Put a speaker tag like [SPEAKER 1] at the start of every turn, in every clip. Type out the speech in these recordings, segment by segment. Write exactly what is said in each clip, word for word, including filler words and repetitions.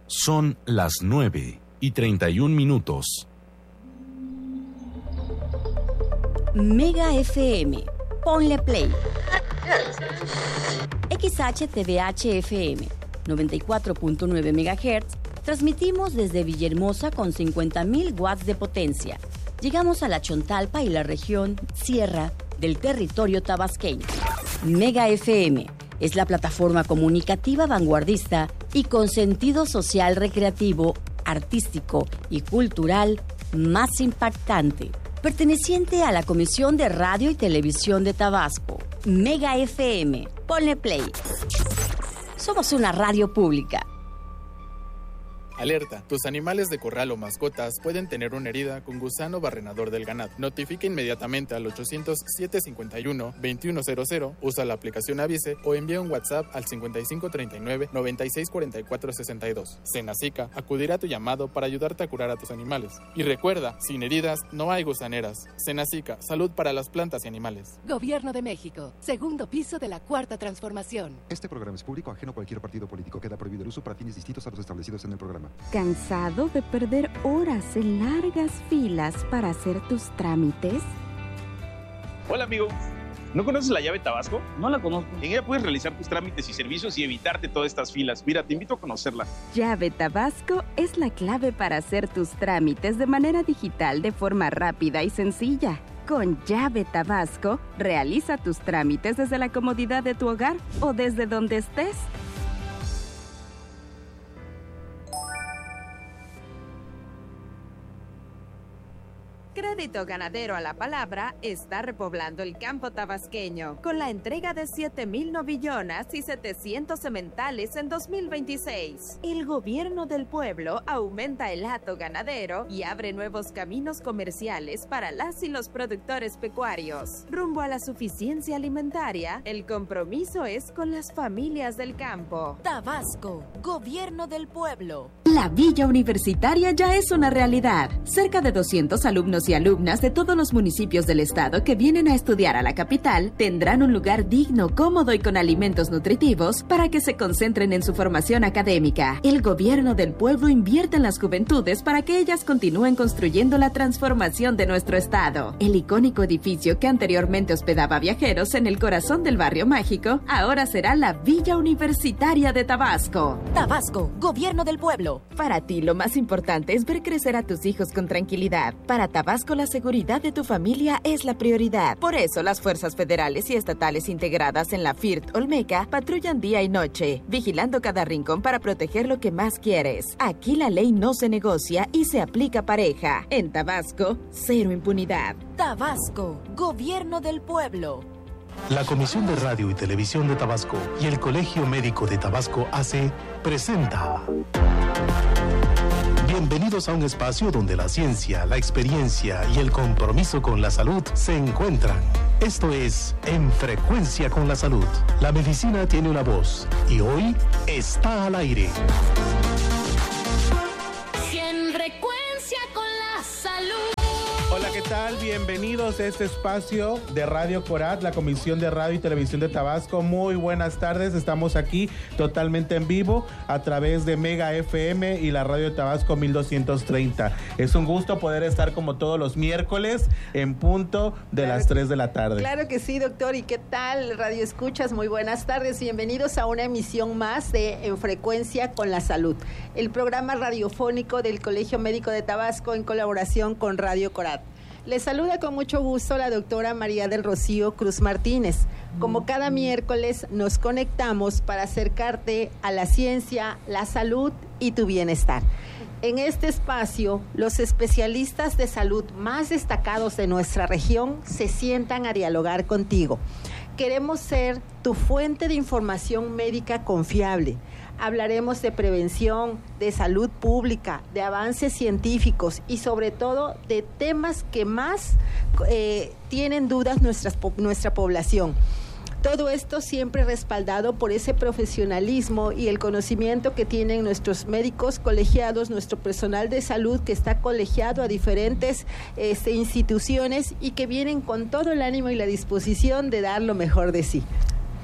[SPEAKER 1] Son las nueve y treinta y un minutos.
[SPEAKER 2] Mega F M. Ponle play. X H T V H F M. noventa y cuatro punto nueve megahertz. Transmitimos desde Villahermosa con cincuenta mil watts de potencia. Llegamos a la Chontalpa y la región Sierra del territorio tabasqueño. Mega F M es la plataforma comunicativa vanguardista y con sentido social recreativo, artístico y cultural más impactante, perteneciente a la Comisión de Radio y Televisión de Tabasco. Mega F M. Ponle play. Somos una radio pública.
[SPEAKER 3] Alerta, tus animales de corral o mascotas pueden tener una herida con gusano barrenador del ganado. Notifica inmediatamente al ochocientos, siete cincuenta y uno, veintiuno cero cero, usa la aplicación Avise o envía un WhatsApp al cincuenta y cinco treinta y nueve, noventa y seis cuarenta y cuatro sesenta y dos. Senacica acudirá a tu llamado para ayudarte a curar a tus animales. Y recuerda, sin heridas no hay gusaneras. Senacica, salud para las plantas y animales.
[SPEAKER 4] Gobierno de México, segundo piso de la Cuarta Transformación.
[SPEAKER 5] Este programa es público, ajeno a cualquier partido político. Queda prohibido el uso para fines distintos a los establecidos en el programa.
[SPEAKER 6] ¿Cansado de perder horas en largas filas para hacer tus trámites?
[SPEAKER 7] Hola, amigo. ¿No conoces la llave Tabasco?
[SPEAKER 8] No la conozco.
[SPEAKER 7] En ella puedes realizar tus trámites y servicios y evitarte todas estas filas. Mira, te invito a conocerla.
[SPEAKER 6] Llave Tabasco es la clave para hacer tus trámites de manera digital de forma rápida y sencilla. Con Llave Tabasco, realiza tus trámites desde la comodidad de tu hogar o desde donde estés.
[SPEAKER 9] Crédito Ganadero a la Palabra está repoblando el campo tabasqueño con la entrega de siete mil novillonas y setecientos sementales en dos mil veintiséis. El gobierno del pueblo aumenta el hato ganadero y abre nuevos caminos comerciales para las y los productores pecuarios. Rumbo a la suficiencia alimentaria, el compromiso es con las familias del campo.
[SPEAKER 4] Tabasco, gobierno del pueblo.
[SPEAKER 2] La Villa Universitaria ya es una realidad. Cerca de doscientos alumnos y alumnas de todos los municipios del estado que vienen a estudiar a la capital tendrán un lugar digno, cómodo y con alimentos nutritivos para que se concentren en su formación académica. El gobierno del pueblo invierte en las juventudes para que ellas continúen construyendo la transformación de nuestro estado. El icónico edificio que anteriormente hospedaba viajeros en el corazón del barrio mágico ahora será la Villa Universitaria de Tabasco.
[SPEAKER 4] Tabasco, gobierno del pueblo.
[SPEAKER 2] Para ti lo más importante es ver crecer a tus hijos con tranquilidad. Para Tabasco la seguridad de tu familia es la prioridad. Por eso las fuerzas federales y estatales integradas en la F I R T Olmeca patrullan día y noche, vigilando cada rincón para proteger lo que más quieres. Aquí la ley no se negocia y se aplica pareja. En Tabasco, cero impunidad.
[SPEAKER 4] Tabasco, gobierno del pueblo.
[SPEAKER 10] La Comisión de Radio y Televisión de Tabasco y el Colegio Médico de Tabasco A C presenta. Bienvenidos a un espacio donde la ciencia, la experiencia y el compromiso con la salud se encuentran. Esto es En Frecuencia con la Salud. La medicina tiene una voz y hoy está al aire.
[SPEAKER 11] En Frecuencia con la Salud.
[SPEAKER 12] Hola, ¿qué tal? Bienvenidos a este espacio de Radio Corat, la Comisión de Radio y Televisión de Tabasco. Muy buenas tardes, estamos aquí totalmente en vivo a través de Mega F M y la Radio de Tabasco mil doscientos treinta. Es un gusto poder estar como todos los miércoles en punto de claro, las tres de la tarde.
[SPEAKER 13] Claro que sí, doctor. ¿Y qué tal, Radio Escuchas? Muy buenas tardes. Bienvenidos a una emisión más de En Frecuencia con la Salud, el programa radiofónico del Colegio Médico de Tabasco en colaboración con Radio Corat. Les saluda con mucho gusto la doctora María del Rocío Cruz Martínez. Como cada miércoles nos conectamos para acercarte a la ciencia, la salud y tu bienestar. En este espacio, los especialistas de salud más destacados de nuestra región se sientan a dialogar contigo. Queremos ser tu fuente de información médica confiable. Hablaremos de prevención, de salud pública, de avances científicos y sobre todo de temas que más eh, tienen dudas nuestras, nuestra población. Todo esto siempre respaldado por ese profesionalismo y el conocimiento que tienen nuestros médicos colegiados, nuestro personal de salud que está colegiado a diferentes este, instituciones y que vienen con todo el ánimo y la disposición de dar lo mejor de sí.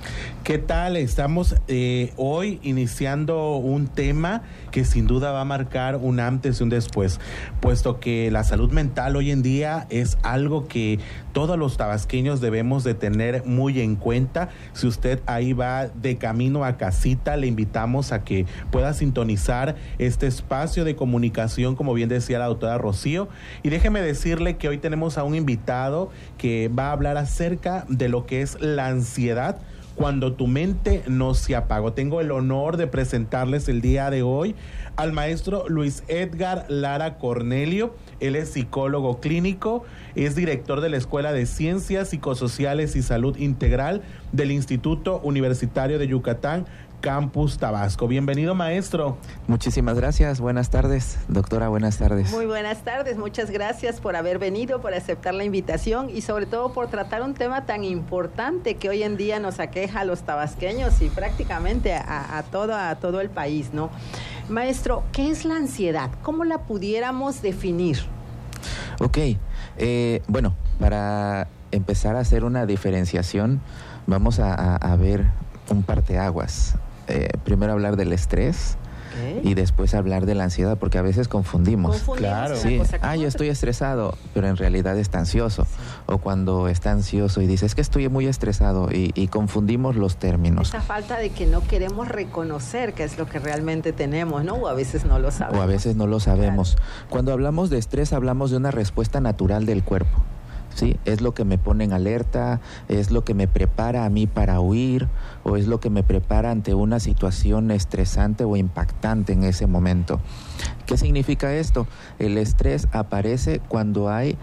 [SPEAKER 12] ¿Qué tal? Estamos eh, hoy iniciando un tema que sin duda va a marcar un antes y un después, puesto que la salud mental hoy en día es algo que todos los tabasqueños debemos de tener muy en cuenta. Si usted ahí va de camino a casita, le invitamos a que pueda sintonizar este espacio de comunicación, como bien decía la doctora Rocío. Y déjeme decirle que hoy tenemos a un invitado que va a hablar acerca de lo que es la ansiedad cuando tu mente no se apagó. Tengo el honor de presentarles el día de hoy al maestro Luis Edgar Lara Cornelio. Él es psicólogo clínico, es director de la Escuela de Ciencias Psicosociales y Salud Integral del Instituto Universitario de Yucatán, Campus Tabasco. Bienvenido, maestro.
[SPEAKER 8] Muchísimas gracias. Buenas tardes, doctora. Buenas tardes.
[SPEAKER 13] Muy buenas tardes. Muchas gracias por haber venido, por aceptar la invitación y sobre todo por tratar un tema tan importante que hoy en día nos aqueja a los tabasqueños y prácticamente a, a, todo, a todo el país, ¿no? Maestro, ¿qué es la ansiedad? ¿Cómo la pudiéramos definir?
[SPEAKER 8] Ok. Eh, bueno, para empezar a hacer una diferenciación, vamos a, a, a ver un parteaguas. Eh, primero hablar del estrés, okay, y después hablar de la ansiedad, porque a veces confundimos.
[SPEAKER 13] Confundimos
[SPEAKER 8] claro. Sí. Ah, yo estoy estresado, pero en realidad está ansioso. Sí. O cuando está ansioso y dice, es que estoy muy estresado, y, y confundimos los términos.
[SPEAKER 13] Esa falta de que no queremos reconocer qué es lo que realmente tenemos, ¿no? O a veces no lo sabemos.
[SPEAKER 8] O a veces no lo sabemos. Claro. Cuando hablamos de estrés, hablamos de una respuesta natural del cuerpo. Sí, es lo que me pone en alerta, es lo que me prepara a mí para huir, o es lo que me prepara ante una situación estresante o impactante en ese momento. ¿Qué significa esto? El estrés aparece cuando hay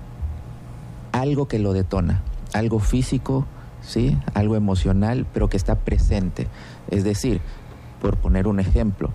[SPEAKER 8] algo que lo detona, algo físico, ¿sí? Algo emocional, pero que está presente. Es decir, por poner un ejemplo,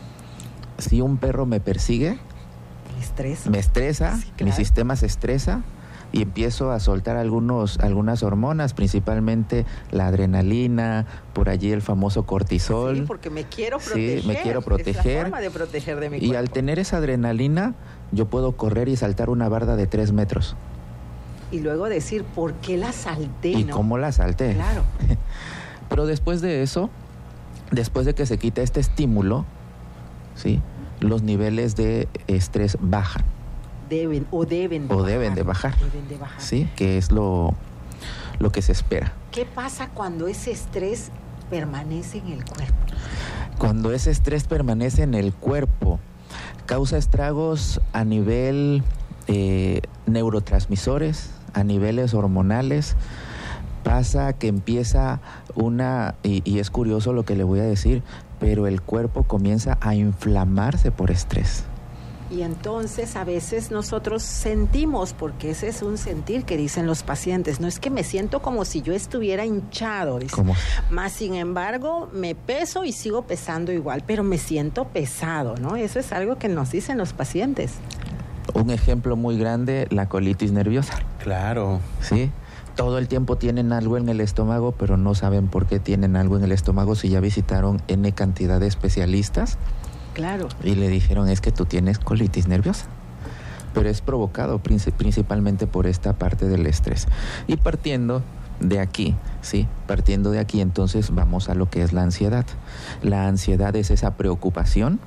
[SPEAKER 8] si un perro me persigue,
[SPEAKER 13] me estresa,
[SPEAKER 8] me estresa,
[SPEAKER 13] sí, claro,
[SPEAKER 8] mi sistema se estresa, y empiezo a soltar algunos, algunas hormonas, principalmente la adrenalina, por allí el famoso cortisol.
[SPEAKER 13] Sí, porque me quiero proteger.
[SPEAKER 8] Sí, me quiero proteger.
[SPEAKER 13] Es la forma de proteger de mi cuerpo.
[SPEAKER 8] Y al tener esa adrenalina, yo puedo correr y saltar una barda de tres metros.
[SPEAKER 13] Y luego decir, ¿por qué la salté?
[SPEAKER 8] ¿Y
[SPEAKER 13] no?
[SPEAKER 8] cómo la salté?
[SPEAKER 13] Claro.
[SPEAKER 8] Pero después de eso, después de que se quita este estímulo, ¿sí?, los niveles de estrés bajan.
[SPEAKER 13] Deben o deben de
[SPEAKER 8] o
[SPEAKER 13] bajar.
[SPEAKER 8] deben de bajar,
[SPEAKER 13] deben de bajar.
[SPEAKER 8] Sí, que es lo, lo que se espera.
[SPEAKER 13] ¿Qué pasa cuando ese estrés permanece en el cuerpo?
[SPEAKER 8] Cuando ese estrés permanece en el cuerpo, causa estragos a nivel eh, neurotransmisores, a niveles hormonales. Pasa que empieza una, y, y es curioso lo que le voy a decir, pero el cuerpo comienza a inflamarse por estrés.
[SPEAKER 13] Y entonces a veces nosotros sentimos, porque ese es un sentir que dicen los pacientes, no es que me siento como si yo estuviera hinchado, dice.
[SPEAKER 8] ¿Cómo?
[SPEAKER 13] Más sin embargo me peso y sigo pesando igual, pero me siento pesado, ¿no? Eso es algo que nos dicen los pacientes.
[SPEAKER 8] Un ejemplo muy grande, la colitis nerviosa.
[SPEAKER 12] Claro.
[SPEAKER 8] Sí. Todo el tiempo tienen algo en el estómago, pero no saben por qué tienen algo en el estómago si ya visitaron N cantidad de especialistas.
[SPEAKER 13] Claro.
[SPEAKER 8] Y le dijeron, es que tú tienes colitis nerviosa. Pero es provocado principalmente por esta parte del estrés. Y partiendo de aquí, ¿sí? Partiendo de aquí, entonces vamos a lo que es la ansiedad. La ansiedad es esa preocupación,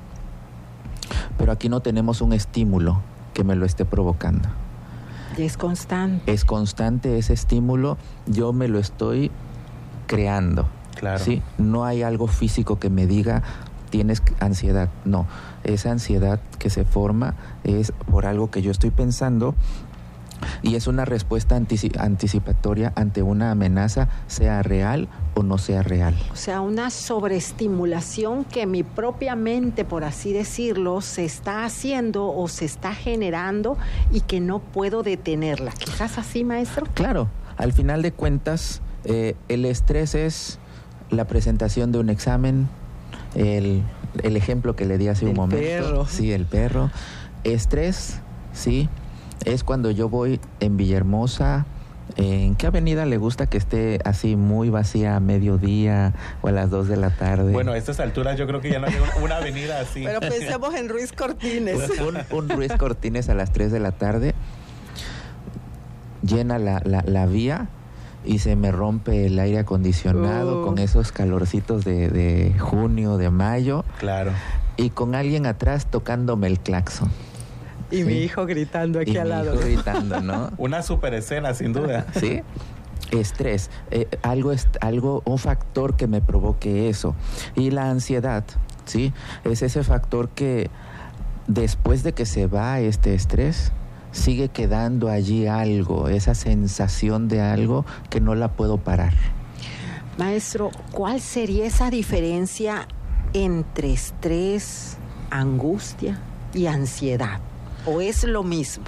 [SPEAKER 8] pero aquí no tenemos un estímulo que me lo esté provocando.
[SPEAKER 13] Y es constante.
[SPEAKER 8] Es constante ese estímulo, yo me lo estoy creando.
[SPEAKER 12] Claro.
[SPEAKER 8] ¿Sí? No hay algo físico que me diga, tienes ansiedad. No, esa ansiedad que se forma es por algo que yo estoy pensando y es una respuesta antici- anticipatoria ante una amenaza, sea real o no sea real.
[SPEAKER 13] O sea, una sobreestimulación que mi propia mente, por así decirlo, se está haciendo o se está generando y que no puedo detenerla. ¿Quizás así, maestro?
[SPEAKER 8] Claro, al final de cuentas, eh, el estrés es la presentación de un examen, el, el ejemplo que le di hace
[SPEAKER 13] el
[SPEAKER 8] un momento.
[SPEAKER 13] Perro.
[SPEAKER 8] Sí, el perro. Estrés, sí, es cuando yo voy en Villahermosa. ¿En qué avenida le gusta que esté así muy vacía a mediodía o a las dos de la tarde?
[SPEAKER 12] Bueno, a estas alturas yo creo que ya no hay una, una avenida así.
[SPEAKER 13] Pero pensemos en Ruiz Cortines.
[SPEAKER 8] Un, un Ruiz Cortines a las tres de la tarde, llena la, la, la vía y se me rompe el aire acondicionado uh. con esos calorcitos de, de junio, de mayo.
[SPEAKER 12] Claro.
[SPEAKER 8] Y con alguien atrás tocándome el claxon.
[SPEAKER 13] Y sí. mi hijo gritando aquí
[SPEAKER 8] y
[SPEAKER 13] al
[SPEAKER 8] mi
[SPEAKER 13] lado.
[SPEAKER 8] Hijo gritando, ¿no?
[SPEAKER 12] Una super escena, sin duda.
[SPEAKER 8] Sí. Estrés, eh, algo, algo, un factor que me provoque eso. Y la ansiedad, ¿sí? Es ese factor que después de que se va este estrés, sigue quedando allí algo, esa sensación de algo que no la puedo parar.
[SPEAKER 13] Maestro, ¿cuál sería esa diferencia entre estrés, angustia y ansiedad? ¿O es lo mismo?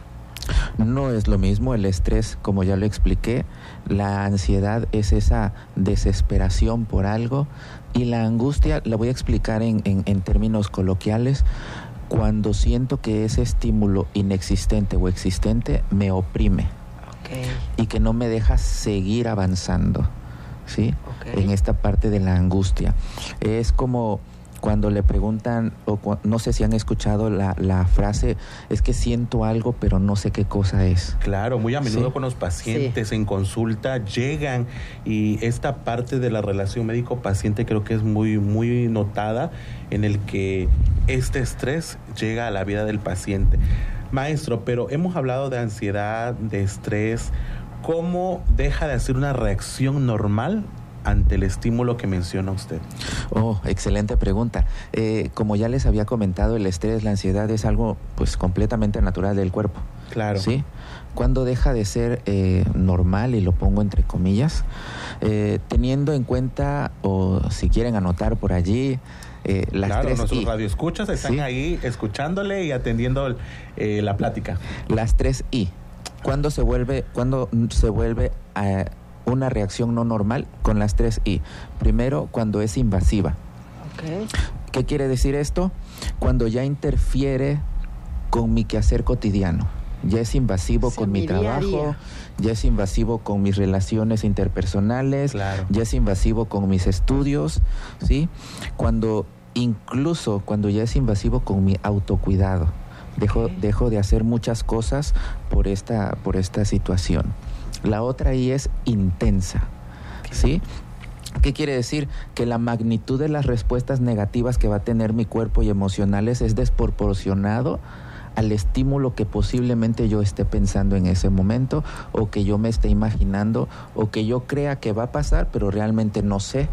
[SPEAKER 8] No es lo mismo. El estrés, como ya lo expliqué, la ansiedad es esa desesperación por algo, y la angustia la voy a explicar en, en, en términos coloquiales, cuando siento que ese estímulo inexistente o existente me oprime, okay, y que no me deja seguir avanzando, ¿sí? Okay. En esta parte de la angustia. Es como cuando le preguntan, o cu- no sé si han escuchado la, la frase, es que siento algo pero no sé qué cosa es.
[SPEAKER 12] Claro, muy a menudo, ¿sí?, con los pacientes, sí, en consulta llegan, y esta parte de la relación médico-paciente creo que es muy, muy notada, en el que este estrés llega a la vida del paciente. Maestro, pero hemos hablado de ansiedad, de estrés. ¿Cómo deja de hacer una reacción normal ante el estímulo que menciona usted?
[SPEAKER 8] Oh, excelente pregunta. Eh, como ya les había comentado, el estrés, la ansiedad es algo pues completamente natural del cuerpo.
[SPEAKER 12] Claro.
[SPEAKER 8] ¿Sí? Cuando deja de ser eh, normal, y lo pongo entre comillas, eh, teniendo en cuenta, o si quieren anotar por allí, eh, las
[SPEAKER 12] claro,
[SPEAKER 8] tres
[SPEAKER 12] nuestros
[SPEAKER 8] I.
[SPEAKER 12] radioescuchas están, ¿sí?, ahí escuchándole y atendiendo eh, la plática.
[SPEAKER 8] Las tres I. ¿Cuándo se vuelve, cuando se vuelve a una reacción no normal? Con las tres I. Primero, cuando es invasiva.
[SPEAKER 13] Okay.
[SPEAKER 8] ¿Qué quiere decir esto? Cuando ya interfiere con mi quehacer cotidiano. Ya es invasivo sí, con mi, mi trabajo, día. ya es invasivo con mis relaciones interpersonales,
[SPEAKER 12] claro,
[SPEAKER 8] ya es invasivo con mis estudios, ¿sí? Cuando, incluso cuando ya es invasivo con mi autocuidado. Dejo, okay. dejo de hacer muchas cosas por esta, por esta situación. La otra I es intensa, ¿sí? ¿Qué quiere decir? Que la magnitud de las respuestas negativas que va a tener mi cuerpo y emocionales es desproporcionado al estímulo que posiblemente yo esté pensando en ese momento, o que yo me esté imaginando, o que yo crea que va a pasar, pero realmente no sé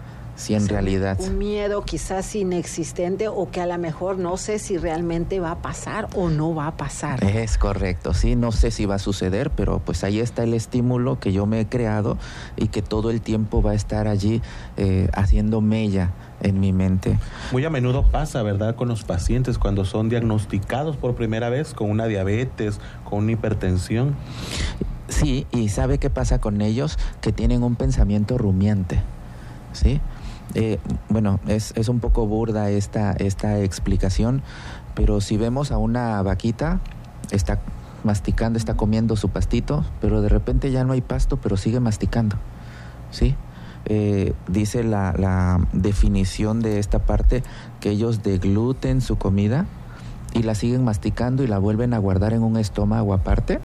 [SPEAKER 8] si en
[SPEAKER 13] sí,
[SPEAKER 8] realidad...
[SPEAKER 13] Un miedo quizás inexistente, o que a lo mejor no sé si realmente va a pasar o no va a pasar.
[SPEAKER 8] Es correcto, sí, no sé si va a suceder, pero pues ahí está el estímulo que yo me he creado y que todo el tiempo va a estar allí eh, haciendo mella en mi mente.
[SPEAKER 12] Muy a menudo pasa, ¿verdad?, con los pacientes cuando son diagnosticados por primera vez con una diabetes, con una hipertensión.
[SPEAKER 8] Sí, y ¿sabe qué pasa con ellos? Que tienen un pensamiento rumiante, ¿sí? Eh, bueno, es, es un poco burda esta, esta explicación, pero si vemos a una vaquita, está masticando, está comiendo su pastito, pero de repente ya no hay pasto, pero sigue masticando, ¿sí? Eh, dice la, la definición de esta parte que ellos degluten su comida y la siguen masticando y la vuelven a guardar en un estómago aparte.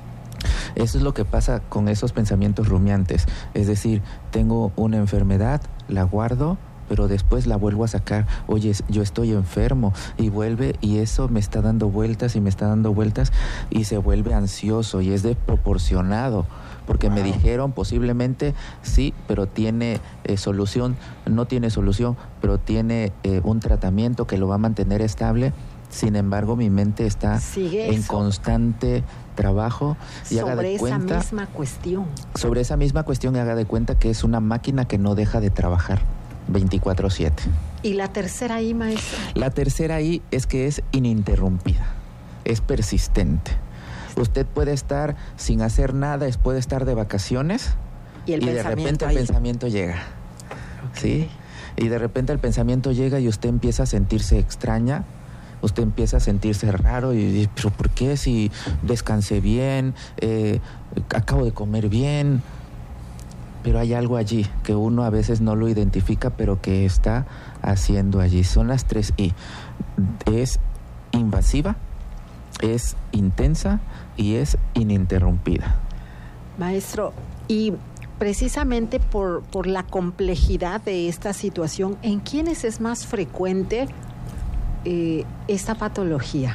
[SPEAKER 8] Eso es lo que pasa con esos pensamientos rumiantes. Es decir, tengo una enfermedad, la guardo, pero después la vuelvo a sacar. Oye, yo estoy enfermo, y vuelve, y eso me está dando vueltas y me está dando vueltas, y se vuelve ansioso, y es desproporcionado, porque wow. me dijeron posiblemente sí, pero tiene eh, solución, no tiene solución, pero tiene eh, un tratamiento que lo va a mantener estable. Sin embargo, mi mente está
[SPEAKER 13] Sigue
[SPEAKER 8] en
[SPEAKER 13] eso.
[SPEAKER 8] constante trabajo, y
[SPEAKER 13] sobre
[SPEAKER 8] haga de
[SPEAKER 13] esa
[SPEAKER 8] cuenta,
[SPEAKER 13] misma cuestión.
[SPEAKER 8] Sobre esa misma cuestión, y haga de cuenta que es una máquina que no deja de trabajar veinticuatro siete.
[SPEAKER 13] ¿Y la tercera I, maestra?
[SPEAKER 8] La tercera I es que es ininterrumpida, es persistente. Usted puede estar sin hacer nada, puede estar de vacaciones,
[SPEAKER 13] y, el
[SPEAKER 8] y de repente
[SPEAKER 13] ahí.
[SPEAKER 8] el pensamiento llega,
[SPEAKER 13] okay.
[SPEAKER 8] ¿sí? Y de repente el pensamiento llega y usted empieza a sentirse extraña, usted empieza a sentirse raro, y dice, pero ¿por qué si descansé bien, eh, acabo de comer bien? Pero hay algo allí que uno a veces no lo identifica, pero que está haciendo allí. Son las tres I. Es invasiva, es intensa y es ininterrumpida.
[SPEAKER 13] Maestro, y precisamente por, por la complejidad de esta situación, ¿en quiénes es más frecuente eh, esta patología?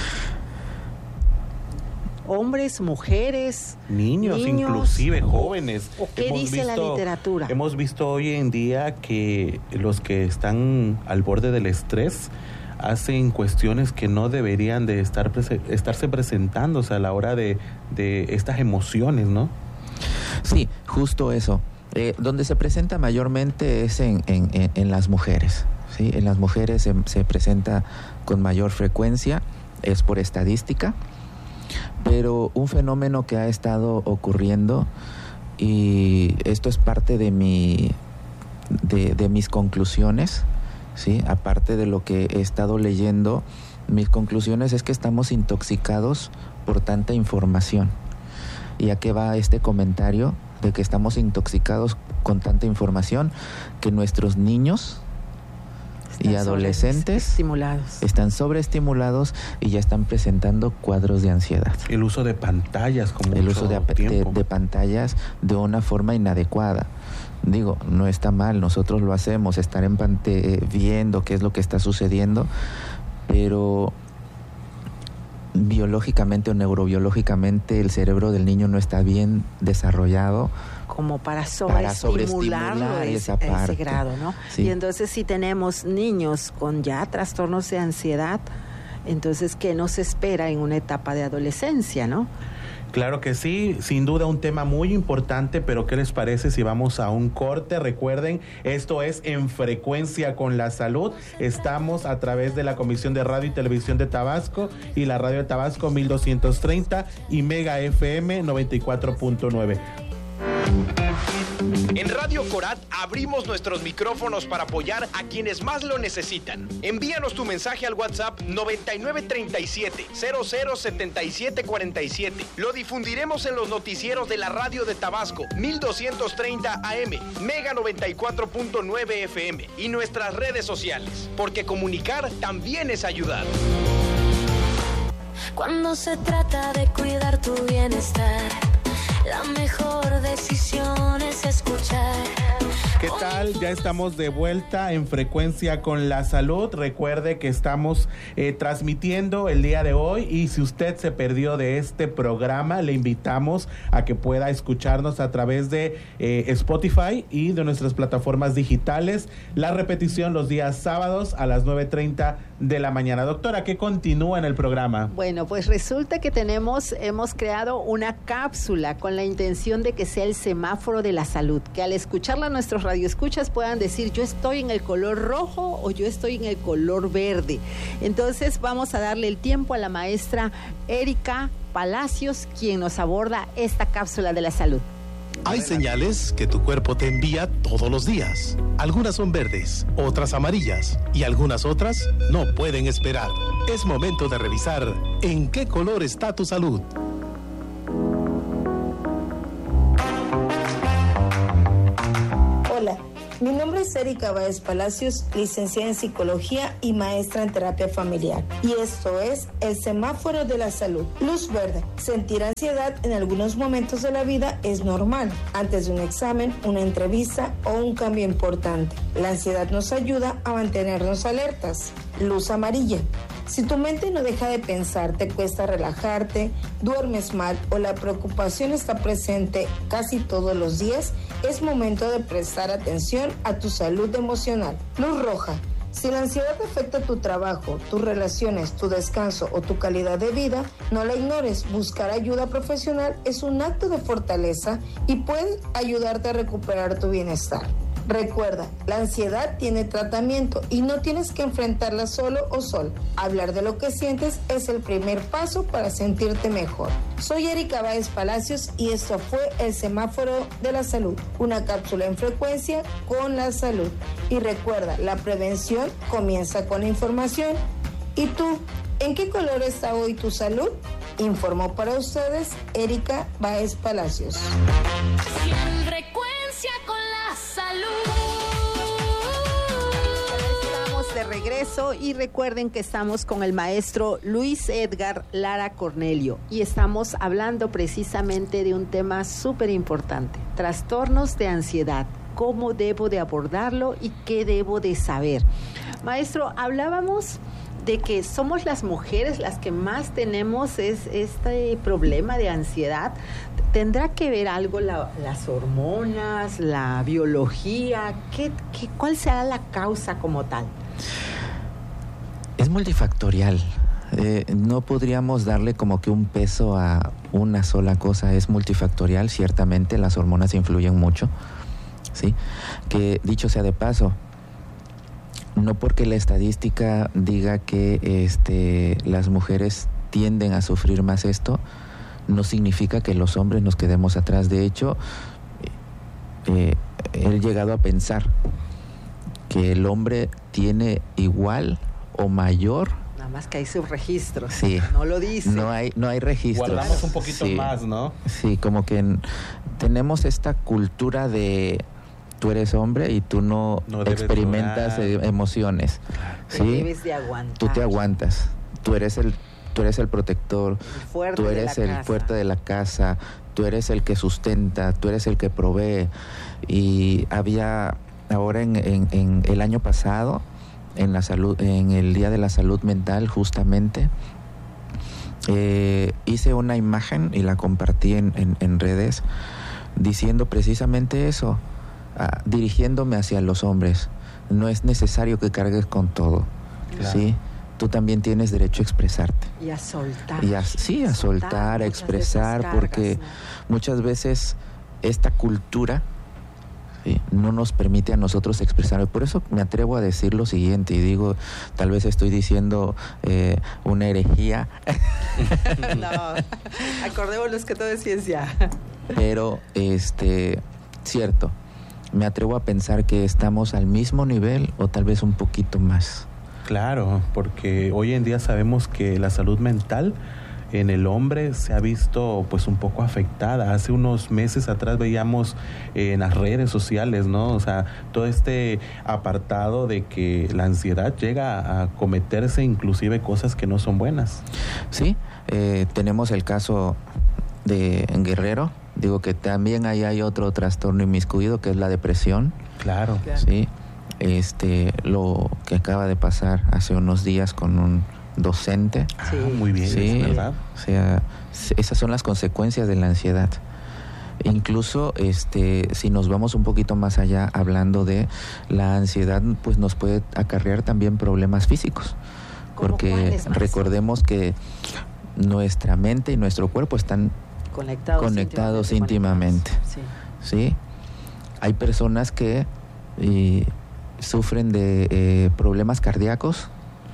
[SPEAKER 13] Hombres, mujeres,
[SPEAKER 12] niños,
[SPEAKER 13] niños
[SPEAKER 12] inclusive jóvenes.
[SPEAKER 13] ¿O qué
[SPEAKER 12] hemos
[SPEAKER 13] dice
[SPEAKER 12] visto,
[SPEAKER 13] la literatura?
[SPEAKER 12] Hemos visto hoy en día que los que están al borde del estrés hacen cuestiones que no deberían de estar prese- estarse presentándose a la hora de, de estas emociones, ¿no?
[SPEAKER 8] Sí, justo eso. Eh, donde se presenta mayormente es en, en, en, en las mujeres, ¿sí? En las mujeres se, se presenta con mayor frecuencia, es por estadística. Pero un fenómeno que ha estado ocurriendo, y esto es parte de mi de, de mis conclusiones, ¿sí? Aparte de lo que he estado leyendo, mis conclusiones es que estamos intoxicados por tanta información. ¿Y a qué va este comentario de que estamos intoxicados con tanta información? Que nuestros niños y adolescentes
[SPEAKER 13] estimulados.
[SPEAKER 8] están sobreestimulados y ya están presentando cuadros de ansiedad.
[SPEAKER 12] El uso de pantallas como
[SPEAKER 8] el uso de, de, de pantallas de una forma inadecuada. Digo, no está mal, nosotros lo hacemos, estar en pante, viendo qué es lo que está sucediendo, pero biológicamente o neurobiológicamente el cerebro del niño no está bien desarrollado
[SPEAKER 13] como para sobreestimularlo a ese, ese grado, ¿no? Sí. Y entonces si tenemos niños con ya trastornos de ansiedad, entonces ¿qué nos espera en una etapa de adolescencia, no?
[SPEAKER 12] Claro que sí, sin duda un tema muy importante, pero ¿qué les parece si vamos a un corte? Recuerden, esto es En Frecuencia con la Salud. Estamos a través de la Comisión de Radio y Televisión de Tabasco y la Radio de Tabasco mil doscientos treinta y Mega F M noventa y cuatro punto nueve.
[SPEAKER 14] En Radio Corat abrimos nuestros micrófonos para apoyar a quienes más lo necesitan. Envíanos tu mensaje al WhatsApp noventa y nueve treinta y siete cero cero setenta y siete cuarenta y siete. Lo difundiremos en los noticieros de la Radio de Tabasco mil doscientos treinta A M, Mega noventa y cuatro punto nueve F M y nuestras redes sociales, porque comunicar también es ayudar.
[SPEAKER 11] Cuando se trata de cuidar tu bienestar, la mejor decisión es escuchar.
[SPEAKER 12] ¿Qué tal? Ya estamos de vuelta en Frecuencia con la Salud. Recuerde que estamos eh, transmitiendo el día de hoy y si usted se perdió de este programa, le invitamos a que pueda escucharnos a través de eh, Spotify y de nuestras plataformas digitales. La repetición los días sábados a las nueve treinta de la mañana. Doctora, ¿qué continúa en el programa?
[SPEAKER 13] Bueno, pues resulta que tenemos, hemos creado una cápsula con la intención de que sea el semáforo de la salud, que al escucharla nuestros radioescuchas puedan decir yo estoy en el color rojo o yo estoy en el color verde. Entonces vamos a darle el tiempo a la maestra Erika Palacios, quien nos aborda esta cápsula de la salud.
[SPEAKER 10] Hay señales que tu cuerpo te envía todos los días. Algunas son verdes, otras amarillas y algunas otras no pueden esperar. Es momento de revisar en qué color está tu salud.
[SPEAKER 15] Hola, mi nombre es Erika Báez Palacios, licenciada en Psicología y maestra en Terapia Familiar. Y esto es el semáforo de la salud. Luz verde. Sentir ansiedad en algunos momentos de la vida es normal. Antes de un examen, una entrevista o un cambio importante. La ansiedad nos ayuda a mantenernos alertas. Luz amarilla. Si tu mente no deja de pensar, te cuesta relajarte, duermes mal o la preocupación está presente casi todos los días, es momento de prestar atención a tu salud emocional. Luz roja. Si la ansiedad afecta tu trabajo, tus relaciones, tu descanso o tu calidad de vida, no la ignores. Buscar ayuda profesional es un acto de fortaleza y puede ayudarte a recuperar tu bienestar. Recuerda, la ansiedad tiene tratamiento y no tienes que enfrentarla solo o sol. Hablar de lo que sientes es el primer paso para sentirte mejor. Soy Erika Báez Palacios y esto fue el semáforo de la salud, una cápsula en frecuencia con la salud. Y recuerda, la prevención comienza con la información. ¿Y tú, en qué color está hoy tu salud? Informó para ustedes Erika Báez Palacios.
[SPEAKER 11] En frecuencia con la salud.
[SPEAKER 13] Estamos de regreso y recuerden que estamos con el maestro Luis Edgar Lara Cornelio y estamos hablando precisamente de un tema súper importante, trastornos de ansiedad, cómo debo de abordarlo y qué debo de saber. Maestro, hablábamos de que somos las mujeres las que más tenemos es, este problema de ansiedad. ¿Tendrá que ver algo la, las hormonas, la biología? ¿Qué, qué, ¿Cuál será la causa como tal?
[SPEAKER 8] Es multifactorial. Eh, no podríamos darle como que un peso a una sola cosa. Es multifactorial, ciertamente las hormonas influyen mucho, ¿sí? Que dicho sea de paso, no porque la estadística diga que este, las mujeres tienden a sufrir más esto, no significa que los hombres nos quedemos atrás. De hecho, eh, he llegado a pensar que el hombre tiene igual o mayor.
[SPEAKER 13] Nada más que hay subregistros.
[SPEAKER 8] Sí.
[SPEAKER 13] No lo dice.
[SPEAKER 8] No hay, no hay registros.
[SPEAKER 12] Guardamos un poquito
[SPEAKER 8] sí.
[SPEAKER 12] más, ¿no?
[SPEAKER 8] Sí, como que en, tenemos esta cultura de tú eres hombre y tú no,
[SPEAKER 12] no
[SPEAKER 8] experimentas eh, emociones.
[SPEAKER 13] Te
[SPEAKER 8] ¿sí?
[SPEAKER 13] debes de aguantar.
[SPEAKER 8] Tú te aguantas. Tú eres el Tú eres el protector,
[SPEAKER 13] el fuerte
[SPEAKER 8] tú eres
[SPEAKER 13] de la
[SPEAKER 8] el
[SPEAKER 13] casa.
[SPEAKER 8] fuerte de la casa, tú eres el que sustenta, tú eres el que provee. Y había ahora en, en, en el año pasado, en la salud, en el Día de la Salud Mental, justamente, eh, hice una imagen y la compartí en, en, en redes, diciendo precisamente eso, ah, dirigiéndome hacia los hombres. No es necesario que cargues con todo,
[SPEAKER 13] Claro.
[SPEAKER 8] ¿sí? Tú también tienes derecho a expresarte.
[SPEAKER 13] Y a soltar.
[SPEAKER 8] Y a, sí, a soltar, soltar a expresar, cargas, porque ¿no? muchas veces esta cultura ¿sí? no nos permite a nosotros expresar. Por eso me atrevo a decir lo siguiente, y digo, tal vez estoy diciendo eh, una herejía.
[SPEAKER 13] No, acordémonos que todo es ciencia.
[SPEAKER 8] Pero, este, cierto, me atrevo a pensar que estamos al mismo nivel o tal vez un poquito más.
[SPEAKER 12] Claro, porque hoy en día sabemos que la salud mental en el hombre se ha visto pues un poco afectada. Hace unos meses atrás veíamos eh, en las redes sociales, ¿no? O sea, todo este apartado de que la ansiedad llega a cometerse inclusive cosas que no son buenas.
[SPEAKER 8] Sí, eh, tenemos el caso de Guerrero. Digo que también ahí hay otro trastorno inmiscuido que es la depresión.
[SPEAKER 12] Claro.
[SPEAKER 8] claro. Sí. Este, lo que acaba de pasar hace unos días con un docente.
[SPEAKER 12] Sí. Ah, muy bien,
[SPEAKER 8] sí,
[SPEAKER 12] ¿verdad?
[SPEAKER 8] O sea, esas son las consecuencias de la ansiedad. Incluso, este, si nos vamos un poquito más allá, hablando de la ansiedad, pues nos puede acarrear también problemas físicos. Porque recordemos que nuestra mente y nuestro cuerpo están
[SPEAKER 13] conectados,
[SPEAKER 8] conectados íntimamente. íntimamente sí. ¿sí? Hay personas que y, sufren de eh, problemas cardíacos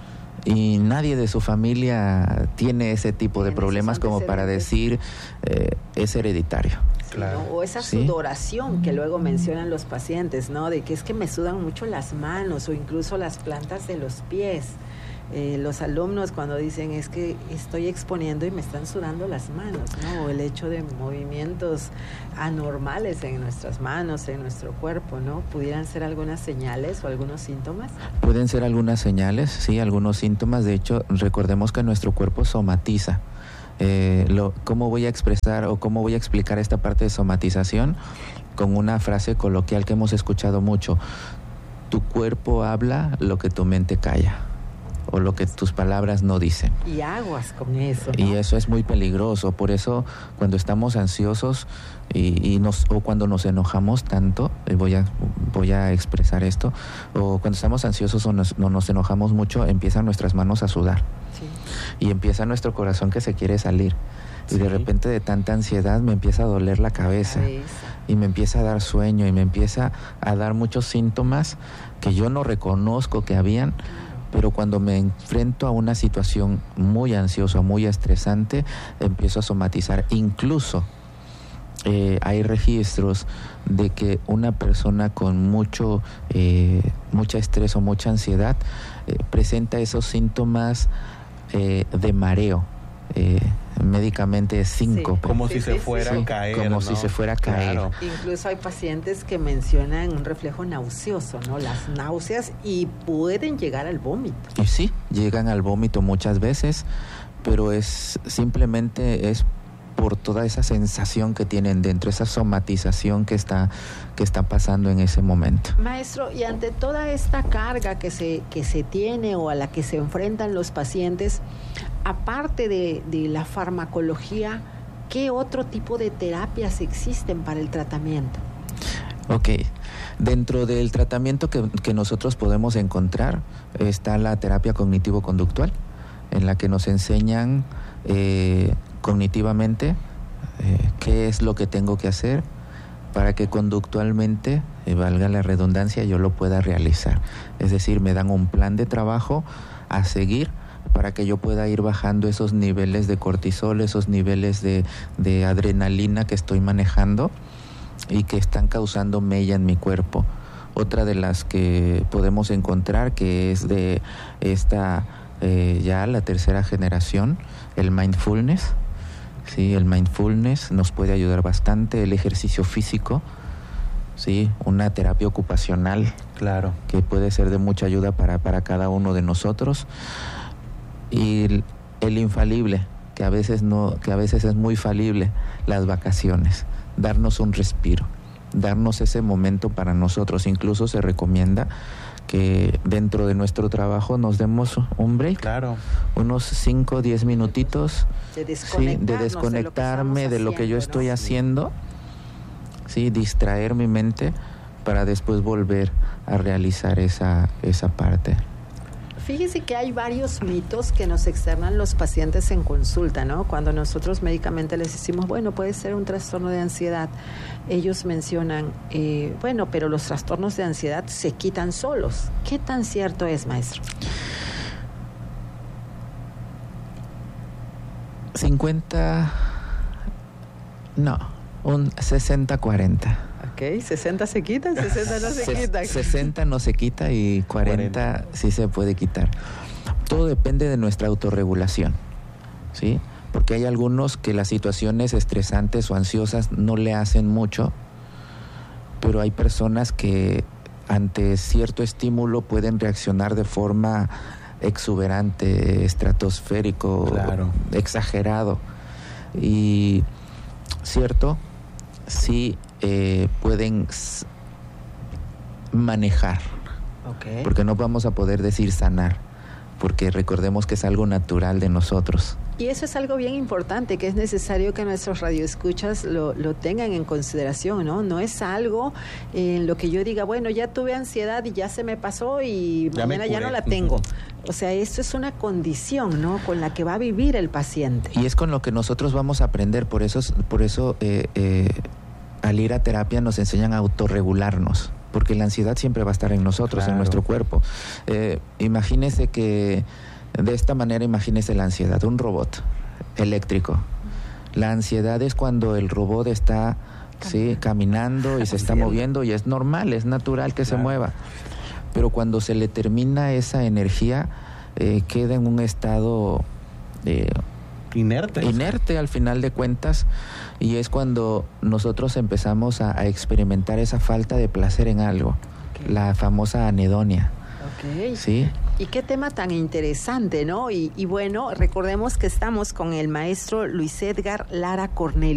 [SPEAKER 8] y nadie de su familia tiene ese tipo de problemas como para decir eh, es hereditario.
[SPEAKER 13] Claro. ¿no? O esa
[SPEAKER 8] ¿Sí?
[SPEAKER 13] sudoración que luego mencionan los pacientes, ¿no? De que es que me sudan mucho las manos o incluso las plantas de los pies. Eh, los alumnos cuando dicen es que estoy exponiendo y me están sudando las manos, ¿no? O el hecho de movimientos anormales en nuestras manos, en nuestro cuerpo, ¿no? ¿Pudieran ser algunas señales o algunos síntomas?
[SPEAKER 8] Pueden ser algunas señales, sí, algunos síntomas. De hecho, recordemos que nuestro cuerpo somatiza. Eh, lo, ¿Cómo voy a expresar o cómo voy a explicar esta parte de somatización? Con una frase coloquial que hemos escuchado mucho. Tu cuerpo habla lo que tu mente calla, o lo que tus palabras no dicen.
[SPEAKER 13] Y aguas con eso, ¿no?
[SPEAKER 8] Y eso es muy peligroso. Por eso, cuando estamos ansiosos y, y nos o cuando nos enojamos tanto, voy a voy a expresar esto, o cuando estamos ansiosos o nos, no, nos enojamos mucho, empiezan nuestras manos a sudar. Sí. Y empieza nuestro corazón que se quiere salir. Sí. Y de repente, de tanta ansiedad, me empieza a doler la cabeza. cabeza. Y me empieza a dar sueño y me empieza a dar muchos síntomas que yo no reconozco que habían. Pero cuando me enfrento a una situación muy ansiosa, muy estresante, empiezo a somatizar. Incluso eh, hay registros de que una persona con mucho eh, mucha estrés o mucha ansiedad eh, presenta esos síntomas eh, de mareo. eh, médicamente es cinco.
[SPEAKER 12] Sí, como sí, si sí, se fuera
[SPEAKER 8] sí,
[SPEAKER 12] a caer.
[SPEAKER 8] Como
[SPEAKER 12] ¿no?
[SPEAKER 8] si se fuera a caer.
[SPEAKER 12] Claro.
[SPEAKER 13] Incluso hay pacientes que mencionan un reflejo nauseoso, ¿no? Las náuseas y pueden llegar al vómito.
[SPEAKER 8] Y sí, llegan al vómito muchas veces, pero es simplemente es por toda esa sensación que tienen dentro, esa somatización que está, que está pasando en ese momento.
[SPEAKER 13] Maestro, y ante toda esta carga que se, que se tiene o a la que se enfrentan los pacientes, aparte de, de la farmacología, ¿qué otro tipo de terapias existen para el tratamiento?
[SPEAKER 8] Ok, dentro del tratamiento que, que nosotros podemos encontrar está la terapia cognitivo-conductual, en la que nos enseñan eh, cognitivamente eh, qué es lo que tengo que hacer para que conductualmente, eh, valga la redundancia, yo lo pueda realizar. Es decir, me dan un plan de trabajo a seguir para que yo pueda ir bajando esos niveles de cortisol, esos niveles de, de adrenalina que estoy manejando y que están causando mella en mi cuerpo. Otra de las que podemos encontrar, que es de esta eh, ya la tercera generación, el mindfulness. Sí, el mindfulness nos puede ayudar bastante, el ejercicio físico, sí, una terapia ocupacional,
[SPEAKER 12] claro,
[SPEAKER 8] que puede ser de mucha ayuda para, para cada uno de nosotros. Y el, el infalible, que a veces no, que a veces es muy falible, las vacaciones, darnos un respiro, darnos ese momento para nosotros. Incluso se recomienda que dentro de nuestro trabajo nos demos un break,
[SPEAKER 12] claro,
[SPEAKER 8] unos cinco o diez minutitos,
[SPEAKER 13] de,
[SPEAKER 8] sí, de desconectarme de lo, de lo que haciendo, yo estoy ¿no? haciendo, sí, distraer mi mente para después volver a realizar esa, esa parte.
[SPEAKER 13] Fíjese que hay varios mitos que nos externan los pacientes en consulta, ¿no? Cuando nosotros médicamente les decimos, bueno, puede ser un trastorno de ansiedad, ellos mencionan, eh, bueno, pero los trastornos de ansiedad se quitan solos. ¿Qué tan cierto es, maestro?
[SPEAKER 8] cincuenta, no, un sesenta cuarenta.
[SPEAKER 13] Ok, sesenta se quitan, sesenta no se
[SPEAKER 8] Ses-
[SPEAKER 13] quitan.
[SPEAKER 8] sesenta no se quita y cuarenta, cuarenta sí se puede quitar. Todo depende de nuestra autorregulación, ¿sí? Porque hay algunos que las situaciones estresantes o ansiosas no le hacen mucho, pero hay personas que ante cierto estímulo pueden reaccionar de forma exuberante, estratosférico,
[SPEAKER 12] claro,
[SPEAKER 8] exagerado. Y cierto, sí eh, pueden s- manejar,
[SPEAKER 13] okay,
[SPEAKER 8] porque no vamos a poder decir sanar, porque recordemos que es algo natural de nosotros.
[SPEAKER 13] Y eso es algo bien importante, que es necesario que nuestros radioescuchas lo, lo tengan en consideración, ¿no? No es algo en lo que yo diga, bueno, ya tuve ansiedad y ya se me pasó y
[SPEAKER 12] ya
[SPEAKER 13] mañana ya no la tengo. O sea, esto es una condición, ¿no? Con la que va a vivir el paciente.
[SPEAKER 8] Y es con lo que nosotros vamos a aprender, por eso, por eso eh, eh, al ir a terapia nos enseñan a autorregularnos, porque la ansiedad siempre va a estar en nosotros, claro, en nuestro cuerpo. Eh, imagínese que de esta manera, imagínese la ansiedad, un robot eléctrico. La ansiedad es cuando el robot está caminando, sí, caminando y se está moviendo, y es normal, es natural que claro, se mueva. Pero cuando se le termina esa energía, eh, queda en un estado eh,
[SPEAKER 12] inerte.
[SPEAKER 8] Inerte al final de cuentas, y es cuando nosotros empezamos a, a experimentar esa falta de placer en algo, okay, la famosa anedonia.
[SPEAKER 13] Okay.
[SPEAKER 8] ¿Sí?
[SPEAKER 13] Y qué tema tan interesante, ¿no? Y, y bueno, recordemos que estamos con el maestro Luis Edgar Lara Cornelio.